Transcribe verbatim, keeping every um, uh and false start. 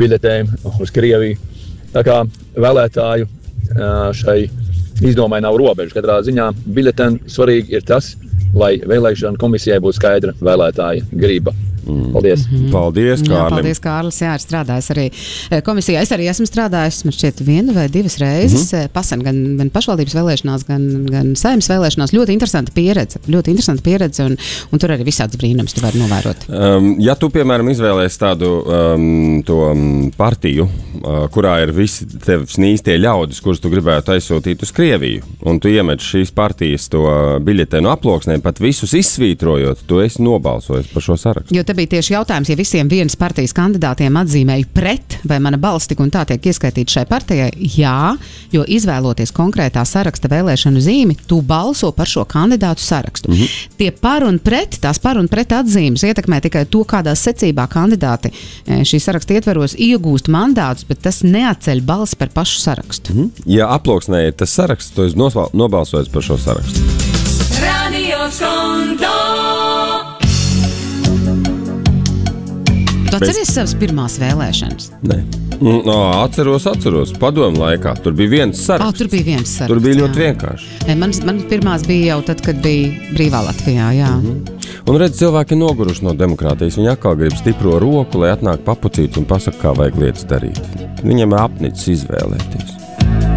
biļetēm uz Krieviju. Tā kā vēlētāju šai izdomai nav robežu. Katrā ziņā biļetēm svarīgi ir tas, lai vēlēšana komisijai būtu skaidra vēlētāja griba. Mm. Paldies. Mm-hmm. Paldies, Kārlim. Jā, paldies, Kārlis. Jā, ir strādājis arī komisijā. Es arī esmu strādājis, man šķiet, vienu vai divas reizes. Mm-hmm. Pasen gan, gan pašvaldības vēlēšanās, gan, gan saimnes vēlēšanās. Ļoti interesanta pieredze. Ļoti interesanta pieredze, un, un tur arī visāds brīnums tu vari novērot. Um, ja tu, piemēram, izvēlēsi tādu um, to partiju, uh, kurā ir visi tev snīstie ļaudis, kurus tu gribētu aizsūtīt uz Krieviju, un tu iemet šīs partijas to biļetēnu aploksnē, pat visus izsvītrojot, tu esi nobalsojis par šo sarakstu. Jo te bija tieši jautājums, ja visiem vienas partijas kandidātiem atzīmēja pret, vai mana balss tik un tā tiek ieskaitīta šai partijai, jā, jo izvēloties konkrētā saraksta vēlēšanu zīmi, tu balso par šo kandidātu sarakstu. Mm-hmm. Tie par un pret, tās par un pret atzīmes ietekmē tikai to, kādā secībā kandidāti šī saraksta ietveros iegūst mandātus, bet tas neatceļ balsi par pašu sarakstu. Mm-hmm. Ja aploksnē ir tas saraksts, tu esi nobalsojis par šo sarakstu. Radio Skontā. Tu atceries savas pirmās vēlēšanas? Nē. No, atceros, atceros. Padomu laikā. Tur bija viens saraksts. Ah, tur bija viens saraksts. Tur bija ļoti jā. vienkārši. Man, man pirmās bija jau tad, kad bija brīvā Latvijā, jā. Mm-hmm. Un redz, cilvēki ir noguruši no demokrātijas. Viņi atkal grib stipro roku, lai atnāk papucīts un pasaka, kā vajag lietas darīt. Viņam ir apnicis izvēlēties.